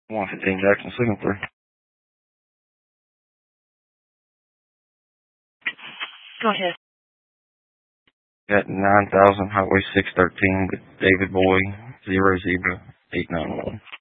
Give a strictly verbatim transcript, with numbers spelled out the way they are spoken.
one fifteen Jackson, signal three. Go ahead. Got nine thousand Highway six thirteen with David Boy, zero zero eight nine one.